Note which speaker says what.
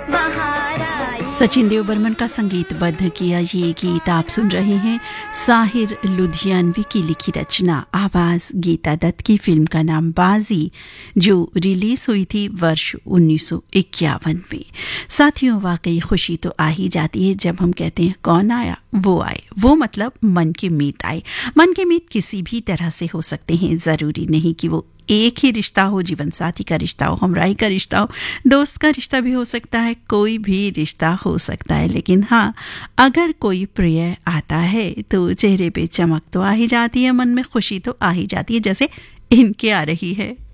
Speaker 1: सचिन देव बर्मन का संगीतबद्ध किया ये गीत आप सुन रहे हैं। साहिर लुधियानवी की लिखी रचना, आवाज गीता दत्त की। फिल्म का नाम बाजी, जो रिलीज हुई थी वर्ष 1951 में। साथियों, वाकई खुशी तो आ ही जाती है जब हम कहते हैं कौन आया वो आए। वो मतलब मन के मीत आए। मन के मीत किसी भी तरह से हो सकते हैं, जरूरी नहीं कि वो एक ही रिश्ता हो, जीवन साथी का रिश्ता हो, हमराही का रिश्ता हो, दोस्त का रिश्ता भी हो सकता है, कोई भी रिश्ता हो सकता है। लेकिन हाँ, अगर कोई प्रिय आता है तो चेहरे पे चमक तो आ ही जाती है, मन में खुशी तो आ ही जाती है, जैसे इनके आ रही है।